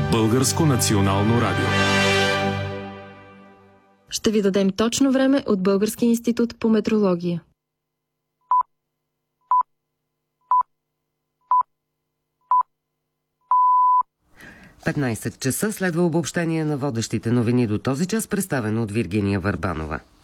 Българско национално радио. Ще ви дадем точно време от Българския институт по метрология. 15 часа следва обобщение на водещите новини до този час, представено от Виргиния Върбанова.